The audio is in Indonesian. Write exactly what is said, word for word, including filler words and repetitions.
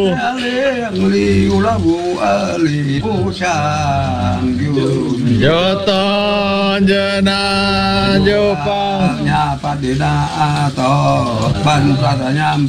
liu labu ali pusang yun Joton jena jopang nyapa dina ato ban pratanya